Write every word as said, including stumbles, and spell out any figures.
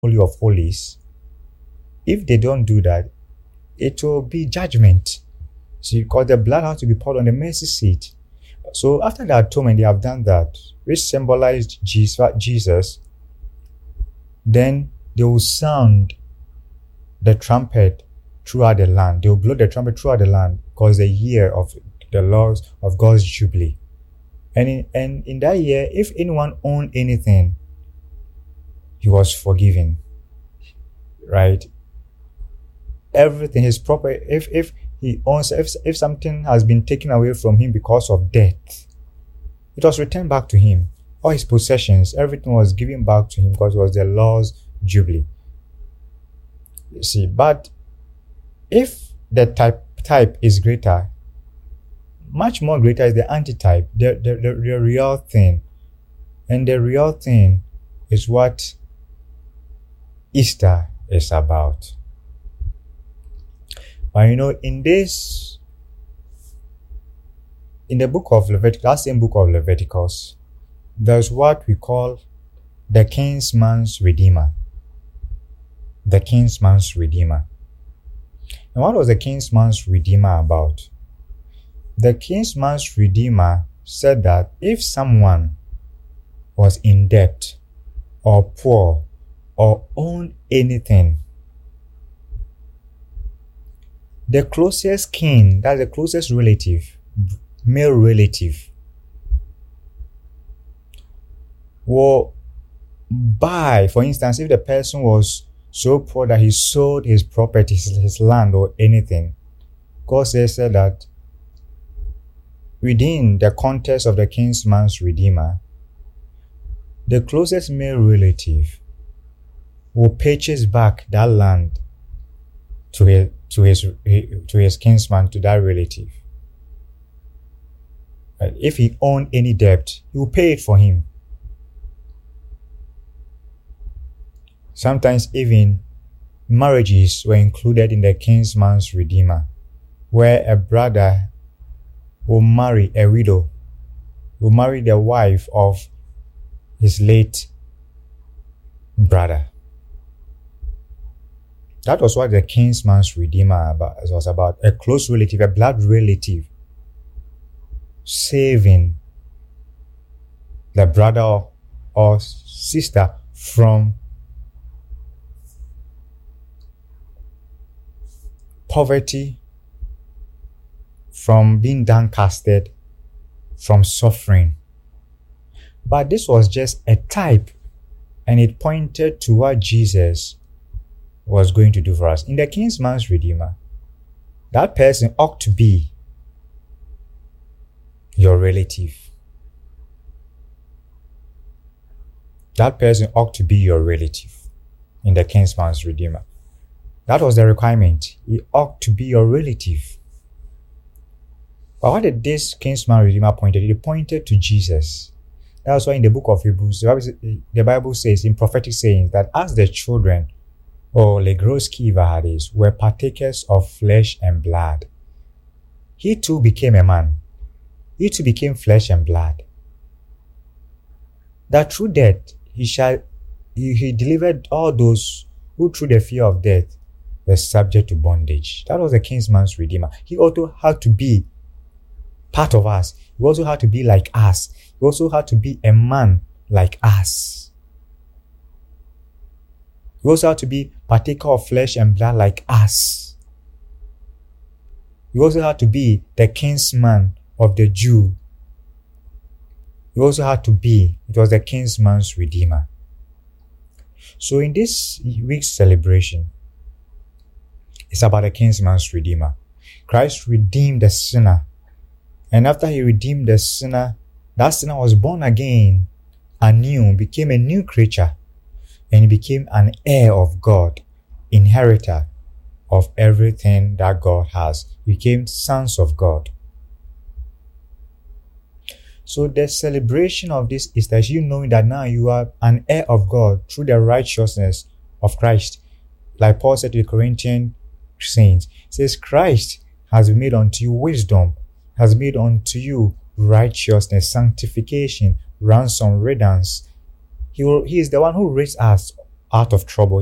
Holy of Holies, if they don't do that, it will be judgment. See, because the blood has to be poured on the mercy seat. So after the atonement, they have done that, which symbolized Jesus. Then they will sound the trumpet throughout the land. They will blow the trumpet throughout the land, because the year of the laws of God's Jubilee. And in, and in that year, if anyone owned anything, he was forgiven. Right? Everything, his property, if if he owns, if, if something has been taken away from him because of death, it was returned back to him. All his possessions, everything was given back to him, because it was the Lord's Jubilee. You see, but if the type type is greater, much more greater is the antitype, the, the, the, the real thing. And the real thing is what Easter is about. But you know, in this, in the book of Leviticus, that same book of Leviticus, there's what we call the kinsman's redeemer. The kinsman's redeemer. And what was the kinsman's redeemer about? The kinsman's redeemer said that if someone was in debt or poor or owned anything, the closest kin, that's the closest relative, male relative, will buy, for instance, if the person was so poor that he sold his property, his, his land or anything, God says that within the context of the kinsman's redeemer, the closest male relative will purchase back that land to his, to his, to his kinsman, to that relative. Right? If he owned any debt, he will pay it for him. Sometimes even marriages were included in the kinsman's redeemer, where a brother will marry a widow, will marry the wife of his late brother. That was what the kinsman's redeemer was about. A close relative, a blood relative, saving the brother or sister from poverty, from being downcasted, from suffering. But this was just a type, and it pointed to what Jesus was going to do for us. In the kinsman's redeemer, that person ought to be your relative. That person ought to be your relative in the kinsman's redeemer. That was the requirement. He ought to be your relative. But what did this kinsman redeemer pointed? It pointed to Jesus. That's why in the book of Hebrews, the Bible says in prophetic sayings that as the children, or Legroski Vahadis, were partakers of flesh and blood, he too became a man. He too became flesh and blood. That through death, he shall he, he delivered all those who through the fear of death were subject to bondage. That was the kinsman's redeemer. He also had to be part of us. He also had to be like us. He also had to be a man like us. He also had to be partaker of flesh and blood like us. He also had to be the kinsman of the Jew. He also had to be, it was the kinsman's redeemer. So in this week's celebration, it's about the kinsman's redeemer. Christ redeemed the sinner. And after he redeemed the sinner, that sinner was born again, anew, became a new creature. And he became an heir of God, inheritor of everything that God has. He became sons of God. So the celebration of this Easter is you knowing that now you are an heir of God through the righteousness of Christ. Like Paul said to the Corinthian saints, he says, Christ has made unto you wisdom, has made unto you righteousness, sanctification, ransom, redemption. He, will, he is the one who raised us out of trouble.